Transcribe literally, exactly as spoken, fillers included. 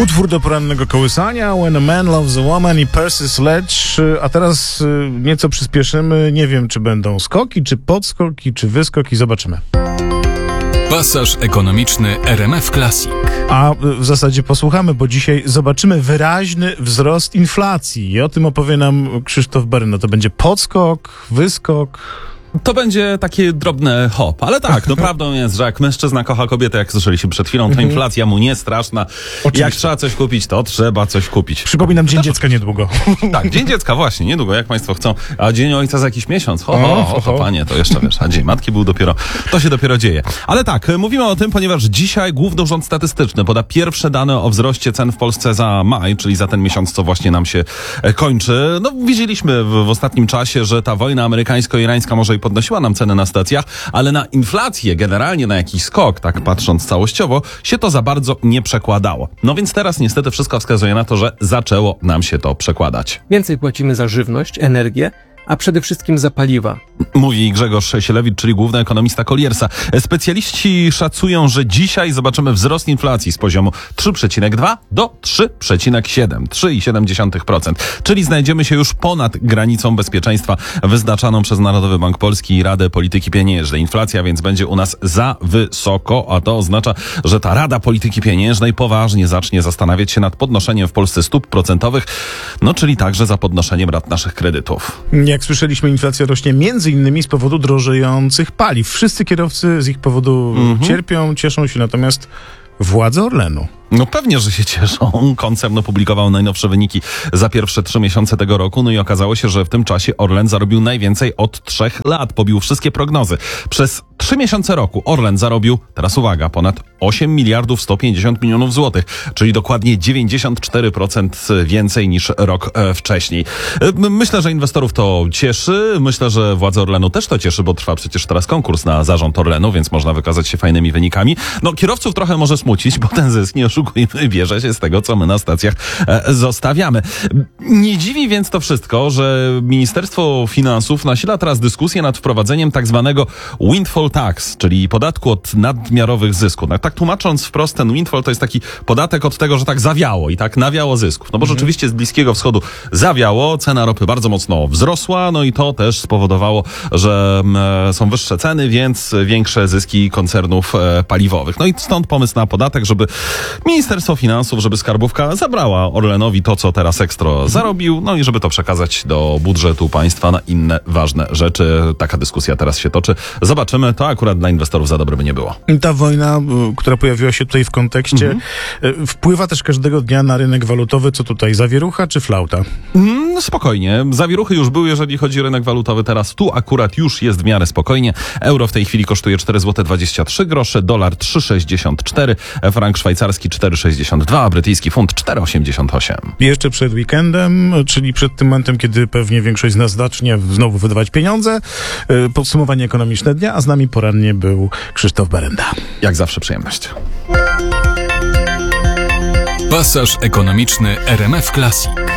Utwór do porannego kołysania, When a Man Loves a Woman i Percy Sledge. A teraz y, nieco przyspieszymy. Nie wiem, czy będą skoki, czy podskoki, czy wyskoki. Zobaczymy. Pasaż ekonomiczny R M F Classic. A w zasadzie posłuchamy, bo dzisiaj zobaczymy wyraźny wzrost inflacji. I o tym opowie nam Krzysztof Baryna. To będzie podskok, wyskok... To będzie takie drobne hop, ale tak, no prawdą jest, że jak mężczyzna kocha kobietę, jak słyszeliśmy przed chwilą, to inflacja mu nie straszna. Oczywiście. Jak trzeba coś kupić, to trzeba coś kupić. Przypominam, Dzień Dziecka niedługo. Tak, Dzień Dziecka właśnie, niedługo, jak państwo chcą. A Dzień Ojca za jakiś miesiąc. Ho, ho, O, ho, ho. to panie, to jeszcze wiesz, a Dzień Matki był dopiero, to się dopiero dzieje. Ale tak, mówimy o tym, ponieważ dzisiaj Główny Urząd Statystyczny poda pierwsze dane o wzroście cen w Polsce za maj, czyli za ten miesiąc, co właśnie nam się e, kończy. No, widzieliśmy w, w ostatnim czasie, że ta wojna amerykańsko-irańska może i podnosiła nam ceny na stacjach, ale na inflację, generalnie na jakiś skok, tak patrząc całościowo, się to za bardzo nie przekładało. No więc teraz niestety wszystko wskazuje na to, że zaczęło nam się to przekładać. Więcej płacimy za żywność, energię, a przede wszystkim za paliwa. Mówi Grzegorz Sielewicz, czyli główny ekonomista Colliersa. Specjaliści szacują, że dzisiaj zobaczymy wzrost inflacji z poziomu trzy przecinek dwa do trzy przecinek siedem, trzy przecinek siedem procent. Czyli znajdziemy się już ponad granicą bezpieczeństwa wyznaczaną przez Narodowy Bank Polski i Radę Polityki Pieniężnej. Inflacja więc będzie u nas za wysoko, a to oznacza, że ta Rada Polityki Pieniężnej poważnie zacznie zastanawiać się nad podnoszeniem w Polsce stóp procentowych, no czyli także za podnoszeniem rat naszych kredytów. Jak słyszeliśmy, inflacja rośnie między innymi z powodu drożejących paliw. Wszyscy kierowcy z ich powodu mm-hmm. cierpią, cieszą się, natomiast władze Orlenu. No pewnie, że się cieszą. Koncern opublikował najnowsze wyniki za pierwsze trzy miesiące tego roku, no i okazało się, że w tym czasie Orlen zarobił najwięcej od trzech lat. Pobił wszystkie prognozy. Przez trzy miesiące roku Orlen zarobił, teraz uwaga, ponad osiem miliardów sto pięćdziesiąt milionów złotych, czyli dokładnie dziewięćdziesiąt cztery procent więcej niż rok e, wcześniej. E, myślę, że inwestorów to cieszy. Myślę, że władze Orlenu też to cieszy, bo trwa przecież teraz konkurs na zarząd Orlenu, więc można wykazać się fajnymi wynikami. No kierowców trochę może smucić, bo ten zysk, nie oszukujmy, bierze się z tego, co my na stacjach e, zostawiamy. Nie dziwi więc to wszystko, że Ministerstwo Finansów nasila teraz dyskusję nad wprowadzeniem tak zwanego windfall tax, czyli podatku od nadmiarowych zysków. No, tak tłumacząc wprost, ten windfall to jest taki podatek od tego, że tak zawiało i tak nawiało zysków. No bo mhm. rzeczywiście z Bliskiego Wschodu zawiało, cena ropy bardzo mocno wzrosła, no i to też spowodowało, że e, są wyższe ceny, więc większe zyski koncernów e, paliwowych. No i stąd pomysł na podatek, żeby Ministerstwo Finansów, żeby skarbówka zabrała Orlenowi to, co teraz ekstra zarobił, no i żeby to przekazać do budżetu państwa na inne ważne rzeczy. Taka dyskusja teraz się toczy. Zobaczymy, to akurat dla inwestorów za dobre by nie było. Ta wojna, która pojawiła się tutaj w kontekście, mhm. wpływa też każdego dnia na rynek walutowy. Co tutaj, zawierucha czy flauta? Mm, spokojnie. Zawieruchy już były, jeżeli chodzi o rynek walutowy. Teraz tu akurat już jest w miarę spokojnie. Euro w tej chwili kosztuje cztery złote dwadzieścia trzy grosze, dolar trzy sześćdziesiąt cztery, frank szwajcarski cztery sześćdziesiąt dwa, a brytyjski funt cztery osiemdziesiąt osiem. Jeszcze przed weekendem, czyli przed tym momentem, kiedy pewnie większość z nas zacznie znowu wydawać pieniądze, podsumowanie ekonomiczne dnia, a z nami porannie był Krzysztof Baryna. Jak zawsze przyjemność. Pasaż ekonomiczny R M F Classic.